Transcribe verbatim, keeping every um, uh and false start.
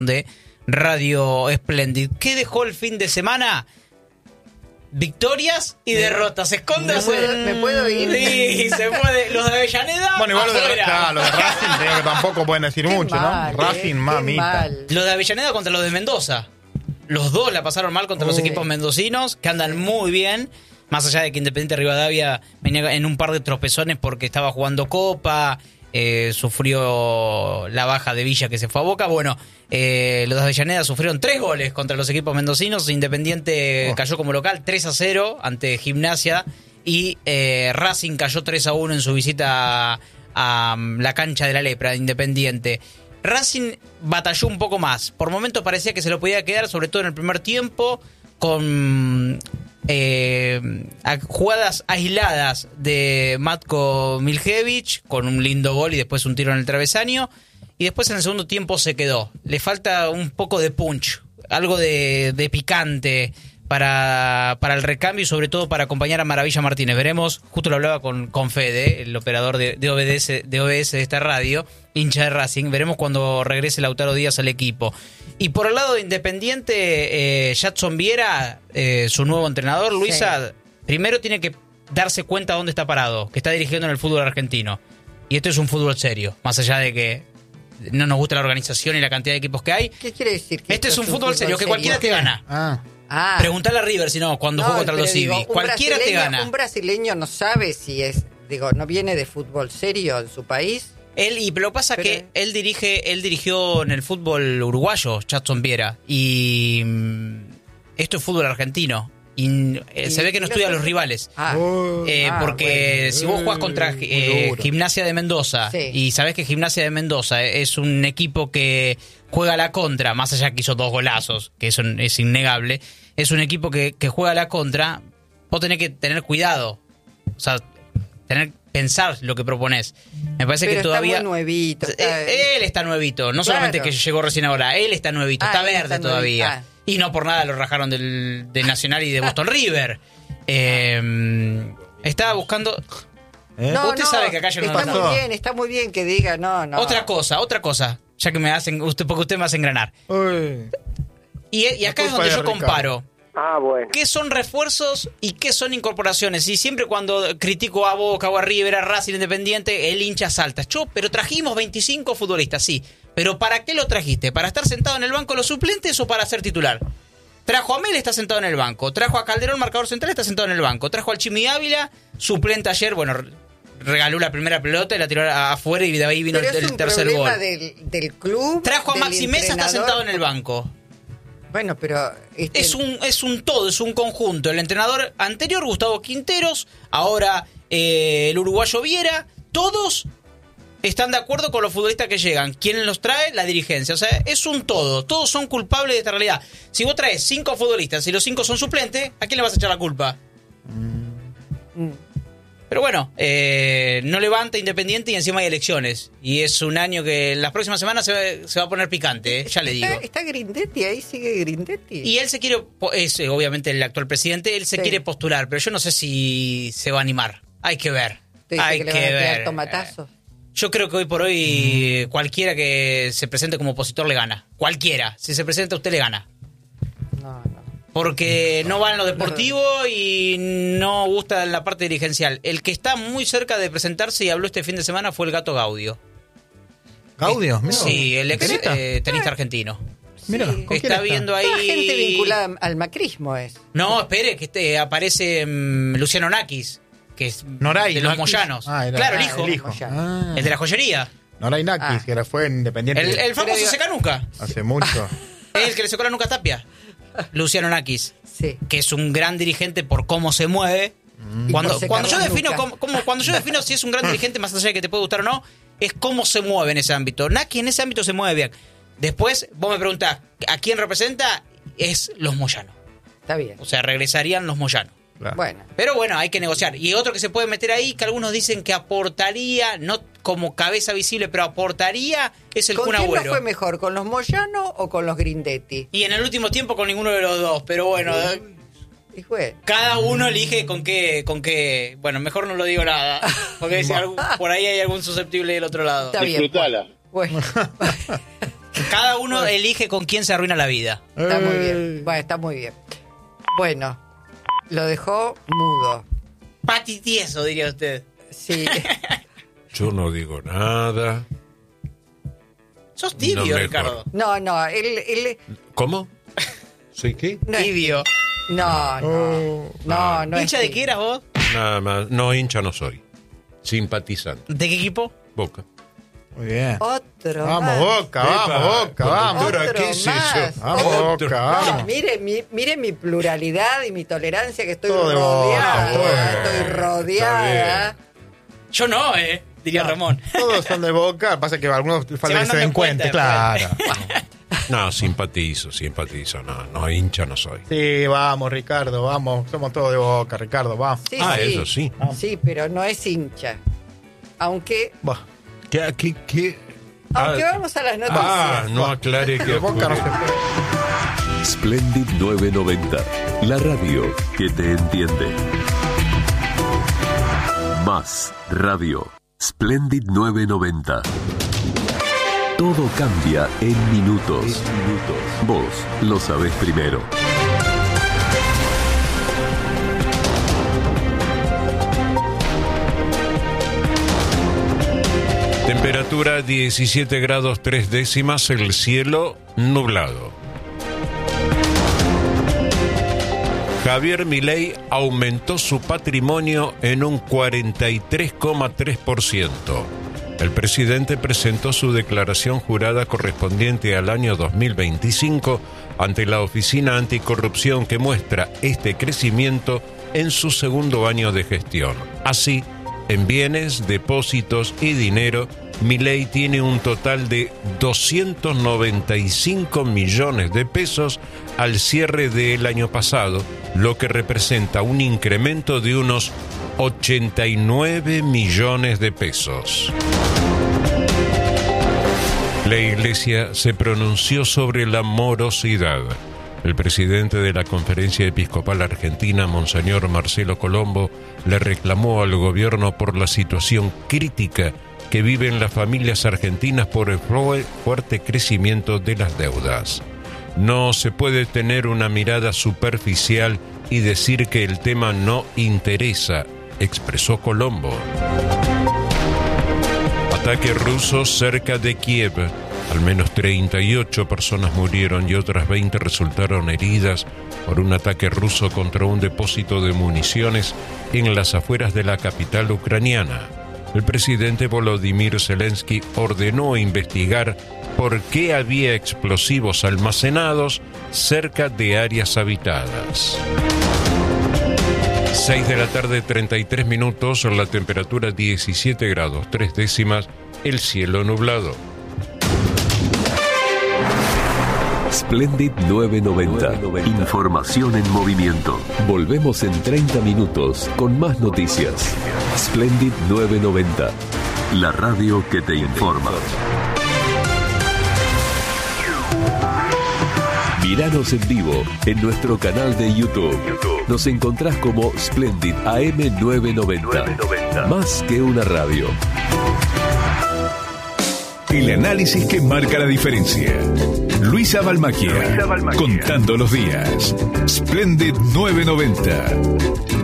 de Radio Splendid. ¿Qué dejó el fin de semana? Victorias y derrotas. Escóndase. ¿Me puedo ir? Sí, se puede. Los de Avellaneda. Bueno, igual los de, afuera. claro, los de Racing creo que tampoco pueden decir Qué mucho, mal, ¿no? eh, Racing, qué mamita. mal. Los de Avellaneda contra los de Mendoza. Los dos la pasaron mal contra los Sí. equipos mendocinos, que andan muy bien. Más allá de que Independiente Rivadavia venía en un par de tropezones porque estaba jugando Copa, eh, sufrió la baja de Villa que se fue a Boca. Bueno, eh, los de Avellaneda sufrieron tres goles contra los equipos mendocinos. Independiente Oh. cayó como local tres a cero ante Gimnasia. Y eh, Racing cayó tres a uno en su visita a, a la cancha de la Lepra, Independiente. Racing batalló un poco más. Por momentos parecía que se lo podía quedar, sobre todo en el primer tiempo, con eh, a- jugadas aisladas de Matko Miljevic, con un lindo gol y después un tiro en el travesaño. Y después en el segundo tiempo se quedó. Le falta un poco de punch, algo de, de picante para, para el recambio y sobre todo para acompañar a Maravilla Martínez. Veremos, justo lo hablaba con, con Fede, el operador de, de, O B S, de O B S de esta radio, hincha de Racing. Veremos cuando regrese Lautaro Díaz al equipo. Y por el lado de Independiente, eh, Jadson Viera, eh, su nuevo entrenador, Luisa, sí. primero tiene que darse cuenta dónde está parado, que está dirigiendo en el fútbol argentino. Y esto es un fútbol serio, más allá de que no nos gusta la organización y la cantidad de equipos que hay. ¿Qué quiere decir? Que Este es esto un fútbol serio, que cualquiera te gana. Ah. Ah. Preguntale a River, si no, cuando No, juega contra pero los digo, Civi. un Cualquiera te brasileño- gana. Un brasileño no sabe si es, digo, no viene de fútbol serio en su país. Él, y pero lo pasa Pero- que él dirige, él dirigió en el fútbol uruguayo, Jadson Viera, y mm, esto es fútbol argentino. Y, eh, Y- se ve que no y estudia a los- los rivales. Ah, Eh, ah, porque bueno. si vos jugás contra Muy eh, duro. Gimnasia de Mendoza, Sí. y sabés que Gimnasia de Mendoza es un equipo que juega a la contra, más allá que hizo dos golazos, que eso es innegable, es un equipo que, que juega a la contra, vos tenés que tener cuidado. O sea, tener pensar lo que propones. Me parece Pero que todavía... está muy nuevito. Está... Eh, Él está nuevito, no Claro. solamente que llegó recién ahora, él está nuevito, Ah, está él verde está todavía. nuevito. Ah. Y no por nada lo rajaron del, del Nacional y de Boston River. Eh, estaba buscando... ¿Eh? No, Usted no, sabe que acá yo no está ando. muy bien, está muy bien que diga, no, no. Otra cosa, otra cosa, ya que me hacen, usted, porque usted me hace engranar. Uy. Y, y acá La es culpa donde de yo Ricardo. comparo. Ah, bueno. ¿Qué son refuerzos y qué son incorporaciones? Y siempre cuando critico a Boca o a River, a Racing, Independiente, el hincha salta. Yo, pero trajimos veinticinco futbolistas, sí. Pero ¿para qué lo trajiste? ¿Para estar sentado en el banco los suplentes o para ser titular? Trajo a Mel, está sentado en el banco. Trajo a Calderón, marcador central, está sentado en el banco. Trajo al Chimi Ávila, suplente ayer, bueno, regaló la primera pelota y la tiró afuera y de ahí vino Pero el, es el un tercer problema gol. del, del club. Trajo a del Maxi Mesa, está entrenador. sentado en el banco. Bueno, pero... este- Es un, es un todo, es un conjunto. El entrenador anterior, Gustavo Quinteros, ahora eh, el uruguayo Viera, todos están de acuerdo con los futbolistas que llegan. ¿Quién los trae? La dirigencia. O sea, es un todo. Todos son culpables de esta realidad. Si vos traes cinco futbolistas y los cinco son suplentes, ¿a quién le vas a echar la culpa? Mm. Pero bueno, eh, no levanta Independiente y encima hay elecciones. Y es un año que en las próximas semanas se va, se va a poner picante, eh, ya le digo. Está, está Grindetti, ahí sigue Grindetti. Y él se quiere, es eh, obviamente el actual presidente, él se Sí. quiere postular, pero yo no sé si se va a animar. Hay que ver. Te dice Hay que que, le van a tirar ver. tomatazos. Yo creo que hoy por hoy cualquiera que se presente como opositor le gana. Cualquiera. Si se presenta usted le gana. No, no. Porque no va en lo deportivo y no gusta en la parte dirigencial. El que está muy cerca de presentarse y habló este fin de semana fue el Gato Gaudio. ¿Gaudio? Mira. Sí, el ex ¿Tenista? eh, tenista argentino. Mira, Sí. ¿con quién Está viendo ahí... Toda gente vinculada al macrismo es. No, espere, que este, aparece mm, Luciano Nakis, que es Noray, de los Nakis. Moyanos. Ah, era- claro, el ah, hijo. el El, hijo. Ah. de la joyería. Noray Nakis, Ah. que era, fue independiente El, el famoso Pero- secanuca. hace mucho. Es el que le secó la nuca a Tapia. Luciano Nakis, Sí. que es un gran dirigente por cómo se mueve. Y Cuando, por secar cuando yo la defino nuca. cómo, cómo- cuando yo defino si es un gran dirigente, más allá de que te puede gustar o no, es cómo se mueve en ese ámbito. Nakis en ese ámbito se mueve bien. Después, vos me preguntás, ¿a quién representa? Es los Moyanos. Está bien. O sea, regresarían los Moyanos. Claro. Bueno. Pero bueno, hay que negociar. Y otro que se puede meter ahí, que algunos dicen que aportaría, no como cabeza visible, pero aportaría, es el ¿Con Kun quién nos Agüero. fue mejor? ¿Con los Moyano o con los Grindetti? Y en el último tiempo con ninguno de los dos. Pero bueno, eh, Y fue. cada uno elige con qué, con qué. Bueno, mejor no lo digo nada. Porque si algún- por ahí hay algún susceptible del otro lado. Está bien. Disfrutala. Bueno. Cada uno elige con quién se arruina la vida. Está muy Eh. bien. Bueno, está muy bien. Bueno, lo dejó mudo. Pati tieso, diría usted. Sí. Yo no digo nada. Sos tibio, No, mejor. Ricardo. No, no, él, él ¿Cómo? ¿Soy qué? no es- Tibio. No, no, Oh. no, no es ¿Hincha de tibio. qué eras vos? Nada más. No, hincha no soy. Simpatizante. ¿De qué equipo? Boca. Muy bien. Otro Vamos, más. Boca, vamos, Boca, vamos. Conductora, Otro ¿qué es más. eso? Vamos, Otro. Boca, No, vamos. mire, mi, mire mi pluralidad y mi tolerancia, que estoy Todo de rodeada. Boca, todo de Boca. Estoy rodeada. Yo no, eh, diría Ramón. Todos son de Boca, pasa que algunos falta van que se dando den cuenta cuenta, claro. No, simpatizo, simpatizo. No, no, hincha no soy. Sí, vamos, Ricardo, vamos. Somos todos de Boca, Ricardo, vamos. Sí, Ah, sí. eso sí. Sí, pero no es hincha. Aunque, Va. ¿Qué? qué, qué? aunque Ah, vamos a las noticias. Ah, no aclare que De Boca no se apure. puede. Splendid novecientos noventa, la radio que te entiende. Más radio. Splendid novecientos noventa. Todo cambia en minutos. minutos. Vos lo sabés primero. Temperatura diecisiete grados tres décimas, el cielo nublado. Javier Milei aumentó su patrimonio en un cuarenta y tres coma tres por ciento. El presidente presentó su declaración jurada correspondiente al año dos mil veinticinco ante la Oficina Anticorrupción, que muestra este crecimiento en su segundo año de gestión. Así, en bienes, depósitos y dinero, Milei tiene un total de doscientos noventa y cinco millones de pesos al cierre del año pasado, lo que representa un incremento de unos ochenta y nueve millones de pesos. La Iglesia se pronunció sobre la morosidad. El presidente de la Conferencia Episcopal Argentina, Monseñor Marcelo Colombo, le reclamó al gobierno por la situación crítica que viven las familias argentinas por el fuerte crecimiento de las deudas. No se puede tener una mirada superficial y decir que el tema no interesa, expresó Colombo. Ataque ruso cerca de Kiev. Al menos treinta y ocho personas murieron y otras veinte resultaron heridas por un ataque ruso contra un depósito de municiones en las afueras de la capital ucraniana. El presidente Volodymyr Zelensky ordenó investigar por qué había explosivos almacenados cerca de áreas habitadas. seis de la tarde, treinta y tres minutos, la temperatura diecisiete grados tres décimas, el cielo nublado. Splendid novecientos noventa. Información en movimiento. Volvemos en treinta minutos con más noticias. Splendid novecientos noventa. La radio que te informa. Míranos en vivo en nuestro canal de YouTube. Nos encontrás como Splendid A M novecientos noventa. Más que una radio. El análisis que marca la diferencia. Luisa Balmacchia, contando los días. Splendid novecientos noventa.